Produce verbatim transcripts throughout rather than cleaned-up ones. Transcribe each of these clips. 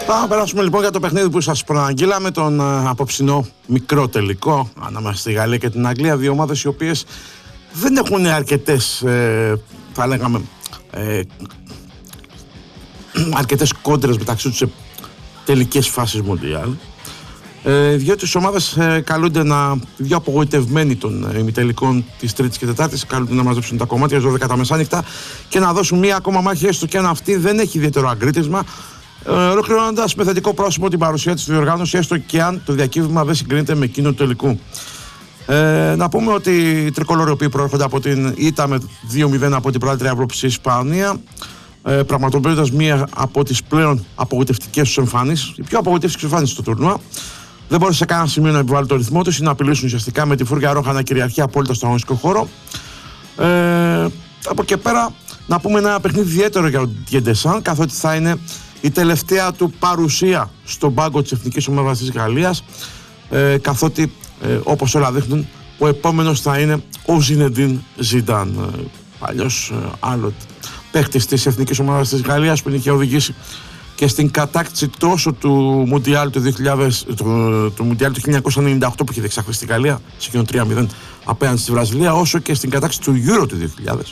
Θα περάσουμε λοιπόν για το παιχνίδι που σας προαναγγείλαμε, τον uh, απόψινό μικρό τελικό ανάμεσα στη Γαλλία και την Αγγλία. Δύο ομάδες οι οποίες δεν έχουν αρκετές, ε, θα λέγαμε, ε, αρκετές κόντρες μεταξύ τους σε τελικές φάσεις Μουντιάλ. Ε, διότι οι ομάδες ε, καλούνται να, δύο απογοητευμένοι των ε, ημιτελικών της Τρίτης και Τετάρτης, καλούνται να μαζέψουν τα κομμάτια δώδεκα τα μεσάνυχτα και να δώσουν μία ακόμα μάχη, έστω και αν αυτή δεν έχει ιδιαίτερο αγκρίτισμα. Ε, ολοκληρώνοντας με θετικό πρόσωπο την παρουσία της στη διοργάνωση, έστω και αν το διακύβευμα δεν συγκρίνεται με εκείνο του τελικού. Ε, να πούμε ότι οι τρικολόροι, οι οποίοι προέρχονται από την ήττα με δύο μηδέν από την πρωτάθλητρια Ευρώπης η Ισπανία, ε, πραγματοποιώντας μία από τις πλέον απογοητευτικές τους εμφάνισεις, η πιο απογοητευτική εμφάνιση στο τουρνουά, δεν μπόρεσε σε κανένα σημείο να επιβάλλει το ρυθμό του ή να απειλήσουν ουσιαστικά με τη φούρια ρόχα να κυριαρχεί απόλυτα στον αγωνιστικό χώρο. Ε, από εκεί πέρα, να πούμε ένα παιχνίδι ιδιαίτερο για τον Didier Deschamps, καθότι θα είναι η τελευταία του παρουσία στον πάγκο της εθνικής ομάδας της Γαλλίας, ε, καθότι ε, όπως όλα δείχνουν, ο επόμενος θα είναι ο Zinedine Zidane, ε, παλιός ε, άλλο παίκτης της εθνικής ομάδας της Γαλλίας, που είχε οδηγήσει και στην κατάκτηση τόσο του Μουντιάλ του, του, του, Μουντιάλ του χίλια εννιακόσια ενενήντα οκτώ που είχε διεξαχθεί στη Γαλλία, σε εκείνο τρία μηδέν απέναντι στη Βραζιλία, όσο και στην κατάκτηση του Euro του δύο χιλιάδες.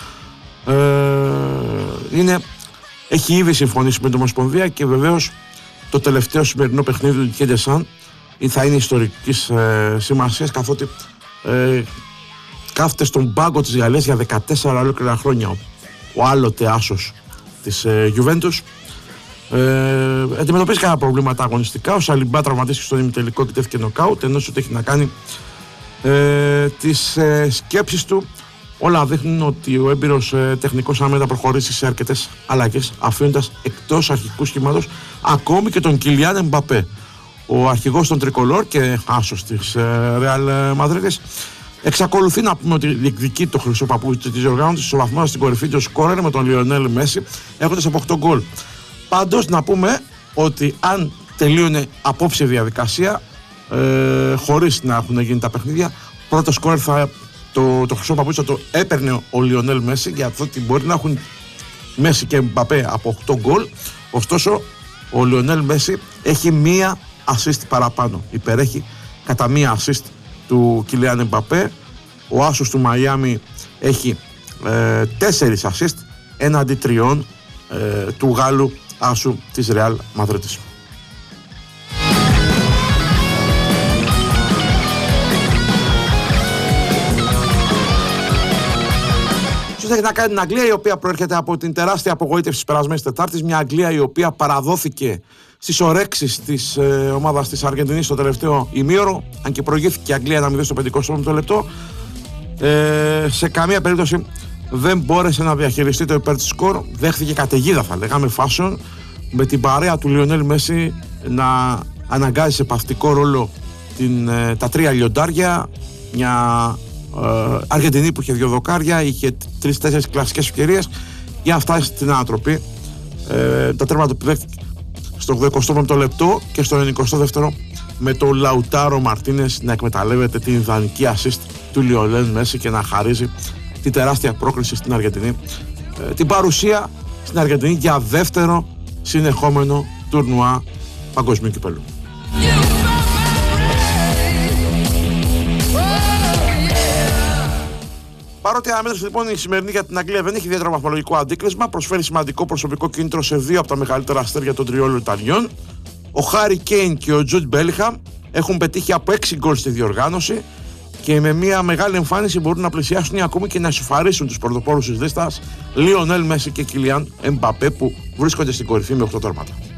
Ε, είναι, έχει ήδη συμφωνήσει με την Ομοσπονδία και βεβαίως το τελευταίο σημερινό παιχνίδι του Didier Deschamps θα είναι ιστορικής ε, σημασίας, καθότι ε, κάθεται στον πάγκο της Γαλλίας για δεκατέσσερα ολόκληρα χρόνια ο, ο άλλοτε άσος της ε, Juventus. Ε, αντιμετωπίζει κανένα προβλήματα αγωνιστικά. Ο Σαλιμπά τραυματίστηκε στον ημιτελικό και τέθηκε νοκάουτ, ενώ ό,τι έχει να κάνει ε, τις ε, σκέψεις του, όλα δείχνουν ότι ο έμπειρος ε, τεχνικός άμενα θα προχωρήσει σε αρκετές αλλαγές, αφήνοντας εκτός αρχικού σχήματος ακόμη και τον Κιλιάν Εμπαπέ. Ο αρχηγός των τρικολόρ και άσος της ε, Ρεάλ Μαδρίτης εξακολουθεί να πούμε ότι διεκδικεί το χρυσό παπούτσι της διοργάνωσης, ισοβαθμώνοντας στην κορυφή του σκόρερ με τον Λιονέλ Μέση, έχοντας από οκτώ γκολ. Πάντως να πούμε ότι αν τελείωνε απόψε η διαδικασία, ε, χωρίς να έχουν γίνει τα παιχνίδια, πρώτο σκόρερ θα, το, το χρυσό παπούτσι θα το έπαιρνε ο Λιονέλ Μέση, για το ότι μπορεί να έχουν Μέση και Μπαπέ από οκτώ γκολ. Ωστόσο ο Λιονέλ Μέση έχει μία assist παραπάνω, υπερέχει κατά μία assist του Κιλιάν Εμπαπέ. Ο άσος του Μαϊάμι έχει ε, τέσσερις assist έναντι τριών ε, του Γάλλου άσου της Ρεάλ Μαδρίτης. Ίσως έχει να κάνει την Αγγλία, η οποία προέρχεται από την τεράστια απογοήτευση της περασμένης Τετάρτης, μια Αγγλία η οποία παραδόθηκε στις ορέξεις της ε, ομάδας της Αργεντινής στο τελευταίο ημίωρο, αν και προηγήθηκε η Αγγλία ένα μηδέν στο πενηκοστό πέμπτο λεπτό. Ε, σε καμία περίπτωση δεν μπόρεσε να διαχειριστεί το υπέρ της σκορ, δέχθηκε καταιγίδα, θα λέγαμε, φάσεων, με την παρέα του Λιονέλ Μέση να αναγκάζει σε παυτικό ρόλο την, ε, τα τρία λιοντάρια, μια ε, Αργεντινή που είχε δύο δοκάρια, είχε τρεις-τέσσερις κλασικές ευκαιρίες για να φτάσει στην ανατροπή. Ε, τα τέρματα που δέχτηκε στο ογδοηκοστό πέμπτο λεπτό και στο ενενηκοστό δεύτερο με τον Λαουτάρο Μαρτίνες να εκμεταλλεύεται την ιδανική assist του Λιονέλ Μέση και να χαρίζει τη τεράστια πρόκληση στην Αργεντινή, ε, την παρουσία στην Αργεντινή για δεύτερο συνεχόμενο τουρνουά παγκοσμίου κυπέλλου. Παρότι αναμέτρηση λοιπόν η σημερινή για την Αγγλία δεν έχει ιδιαίτερο βαθμολογικό αντίκρισμα, προσφέρει σημαντικό προσωπικό κίνητρο σε δύο από τα μεγαλύτερα αστέρια των τριών Ιταλιών. Ο Χάρι Κέιν και ο Τζουντ Μπέλιγχαμ έχουν πετύχει από έξι γκολ στη διοργάνωση και με μια μεγάλη εμφάνιση μπορούν να πλησιάσουν ή ακόμη και να ισοφαρίσουν τους πρωτοπόρους της λίστας Λιονέλ Μέση και Κιλιάν Εμπαπέ, που βρίσκονται στην κορυφή με οκτώ τέρματα.